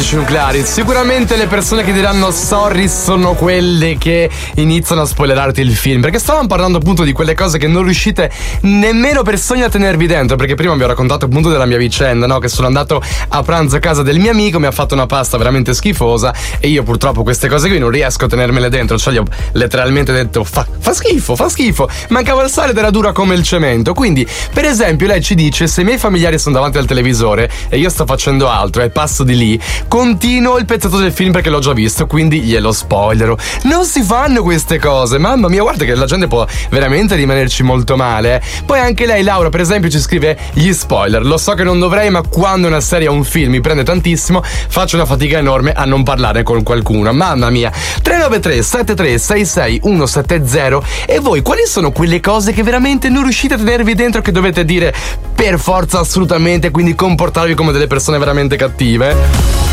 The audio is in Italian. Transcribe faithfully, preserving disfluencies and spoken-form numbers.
amici nucleari, sicuramente le persone che diranno sorry sono quelle che iniziano a spoilerarti il film, perché stavamo parlando appunto di quelle cose che non riuscite nemmeno per sogno a tenervi dentro, perché prima vi ho raccontato appunto della mia vicenda, no? Che sono andato a pranzo a casa del mio amico, mi ha fatto una pasta veramente schifosa e io purtroppo queste cose qui non riesco a tenermele dentro, cioè gli ho letteralmente detto fa, fa schifo, fa schifo, mancava il sale ed era dura come il cemento. Quindi per esempio lei ci dice: se i miei familiari sono davanti al televisore e io sto facendo altro e passo di lì, continuo il pezzetto del film perché l'ho già visto, quindi glielo spoilero. Non si fanno queste cose, mamma mia, guarda che la gente può veramente rimanerci molto male, eh. Poi anche lei, Laura per esempio, ci scrive gli spoiler. Lo so che non dovrei, ma quando una serie o un film mi prende tantissimo faccio una fatica enorme a non parlare con qualcuno, mamma mia. Tre nove tre sette tre sei sei uno sette zero. E voi quali sono quelle cose che veramente non riuscite a tenervi dentro, che dovete dire per forza assolutamente, quindi comportarvi come delle persone veramente cattive?